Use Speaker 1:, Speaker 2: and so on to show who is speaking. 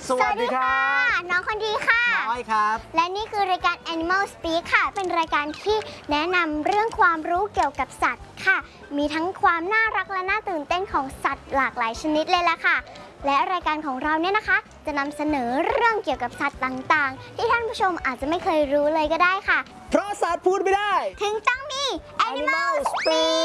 Speaker 1: สวัสดีค่ะ
Speaker 2: น้องคนดีค่ะ
Speaker 1: น้อยครับ
Speaker 2: และนี่คือรายการ Animal Speak ค่ะเป็นรายการที่แนะนำเรื่องความรู้เกี่ยวกับสัตว์ค่ะมีทั้งความน่ารักและน่าตื่นเต้นของสัตว์หลากหลายชนิดเลยล่ะค่ะและรายการของเราเนี่ยนะคะจะนำเสนอเรื่องเกี่ยวกับสัตว์ต่างๆที่ท่านผู้ชมอาจจะไม่เคยรู้เลยก็ได้ค่ะ
Speaker 1: เพราะสัตว์พูดไม่ได้
Speaker 2: ถึงต้องมี Animal Speak